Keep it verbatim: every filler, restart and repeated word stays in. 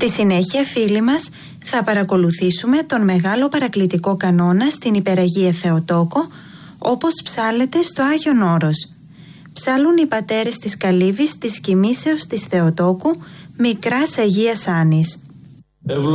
Στη συνέχεια, φίλοι μας, θα παρακολουθήσουμε τον μεγάλο παρακλητικό κανόνα στην Υπεραγία Θεοτόκο, όπως ψάλλεται στο Άγιον Όρος. Ψάλλουν οι πατέρες της Καλύβης της Κοιμήσεως της Θεοτόκου, Μικράς Αγίας Άνης.